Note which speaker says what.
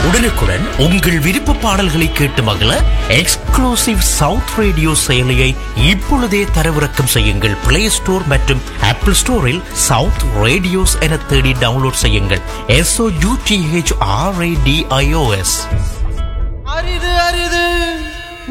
Speaker 1: உடனுக்குடன் உங்கள் விருப்ப பாடல்களை கேட்டு மகிழ எக்ஸ்க்ளூசிவ் சவுத் ரேடியோ செயலியை இப்பொழுதே தரவிறக்கம் செய்யுங்கள். பிளே ஸ்டோர் மற்றும் ஆப்பிள் ஸ்டோரில் சவுத் ரேடியோஸ் என தேடி டவுன்லோட் செய்யுங்கள். SOUTHRADIOS.
Speaker 2: அரிது அரிது